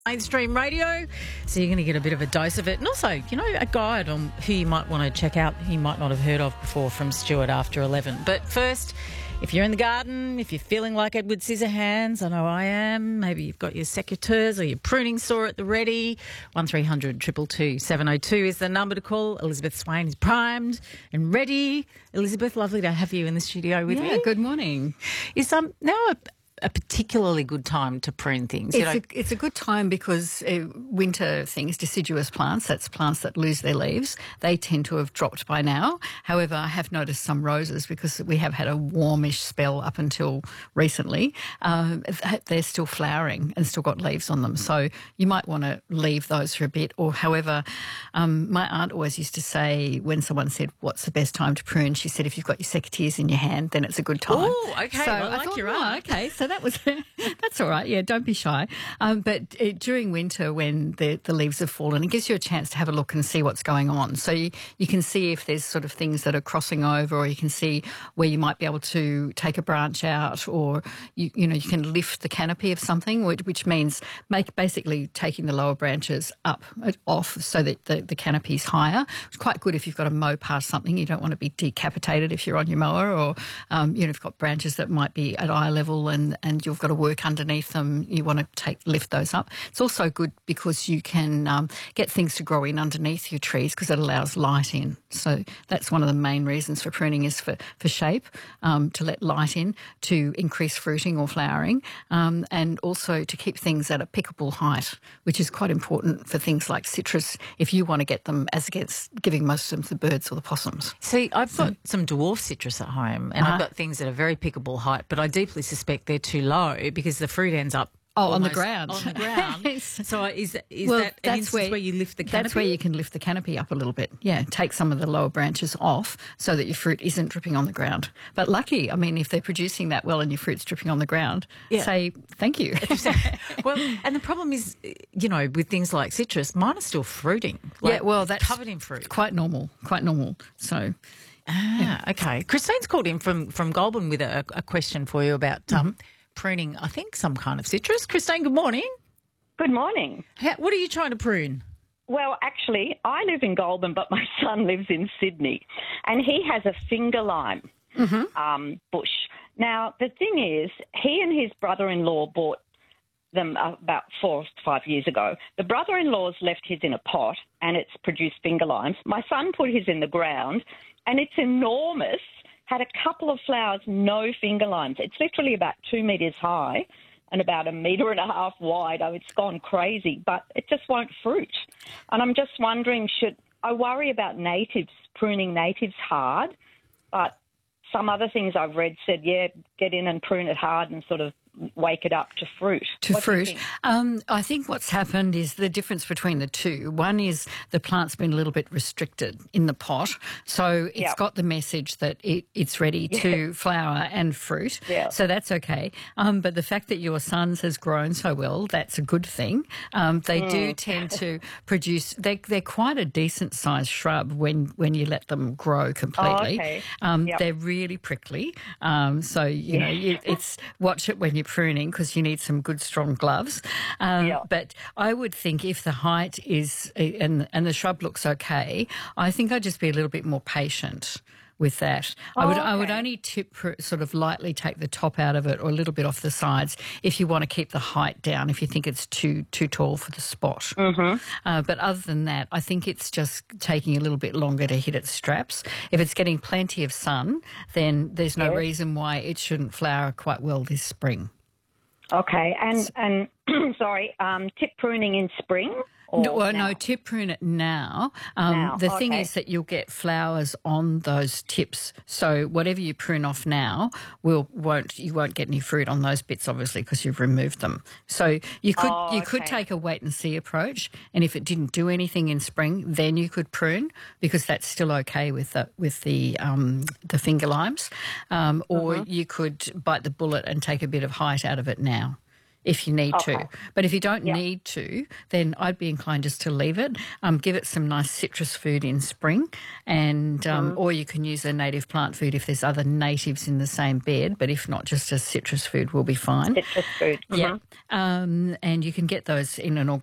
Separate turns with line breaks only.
Mainstream radio, so you're going to get a bit of a dose of it. And also, a guide on who you might want to check out, who you might not have heard of before from Stuart after 11. But first, if you're in the garden, if you're feeling like Edward Scissorhands, I know I am, maybe you've got your secateurs or your pruning saw at the ready, 1300 222 702 is the number to call. Elizabeth Swain is primed and ready. Elizabeth, lovely to have you in the studio with me.
Good morning.
Is now a particularly good time to prune things?
It's a good time because winter things, deciduous plants, that's plants that lose their leaves, they tend to have dropped by now. However, I have noticed some roses, because we have had a warmish spell up until recently, they're still flowering and still got leaves on them. So you might want to leave those for a bit. Or however, my aunt always used to say, when someone said, what's the best time to prune? She said, if you've got your secateurs in your hand, then it's a good time.
Oh, okay.
So
I like your aunt.
Okay, so that's all right. Yeah, don't be shy. But during winter, when the leaves have fallen, it gives you a chance to have a look and see what's going on. So you can see if there's sort of things that are crossing over, or you can see where you might be able to take a branch out, or you can lift the canopy of something, which means basically taking the lower branches off so that the canopy's higher. It's quite good if you've got to mow past something. You don't want to be decapitated if you're on your mower, or if you've got branches that might be at eye level and you've got to work underneath them, you want to lift those up. It's also good because you can get things to grow in underneath your trees, because it allows light in. So that's one of the main reasons for pruning, is for shape, to let light in, to increase fruiting or flowering, and also to keep things at a pickable height, which is quite important for things like citrus, if you want to get them as against giving most of them to the birds or the possums.
See, I've got some dwarf citrus at home, and I've got things at a very pickable height, but I deeply suspect they're too low because the fruit ends up
on the ground.
On the ground. So is that an instance where you lift the canopy?
That's where you can lift the canopy up a little bit. Yeah, take some of the lower branches off so that your fruit isn't dripping on the ground. But lucky, if they're producing that well and your fruit's dripping on the ground, say thank you.
Well, and the problem is, with things like citrus, mine are still fruiting. That's covered in fruit.
Quite normal. So.
Okay. Christine's called in from Goulburn with a question for you about pruning, I think, some kind of citrus. Christine, good morning.
Good morning.
What are you trying to prune?
Well, actually, I live in Goulburn, but my son lives in Sydney, and he has a finger lime bush. Now, the thing is, he and his brother-in-law bought them about 4 or 5 years ago. The brother-in-law's left his in a pot, and it's produced finger limes. My son put his in the ground, and it's enormous. Had a couple of flowers, no finger limes. It's literally about 2 metres high and about 1.5 metres wide. Oh, it's gone crazy, but it just won't fruit. And I'm just wondering, should I worry about pruning natives hard? But some other things I've read said, get in and prune it hard and sort of wake it up to fruit.
I think what's happened is the difference between the two. One is the plant's been a little bit restricted in the pot, so it's got the message that it's ready to flower and fruit, so that's okay. But the fact that your son's has grown so well, that's a good thing. They do tend to produce, they're quite a decent-sized shrub when you let them grow completely. They're really prickly, so it's watch it when you're pruning, because you need some good strong gloves. But I would think if the height is and the shrub looks okay, I think I'd just be a little bit more patient with that. I would only sort of lightly take the top out of it, or a little bit off the sides, if you want to keep the height down, if you think it's too tall for the spot. But other than that, I think it's just taking a little bit longer to hit its straps. If it's getting plenty of sun, then there's no reason why it shouldn't flower quite well this spring.
Okay, and sorry, tip pruning in spring?
No, tip prune it now. The thing is that you'll get flowers on those tips. So whatever you prune off now, you won't get any fruit on those bits, obviously, because you've removed them. So you could take a wait and see approach, and if it didn't do anything in spring, then you could prune, because that's still okay with the finger limes. Or you could bite the bullet and take a bit of height out of it now. if you need
Okay.
to. But if you don't need to, then I'd be inclined just to leave it. Give it some nice citrus food in spring, and or you can use a native plant food if there's other natives in the same bed. But if not, just a citrus food will be fine.
Citrus food.
Yeah. And you can get those in an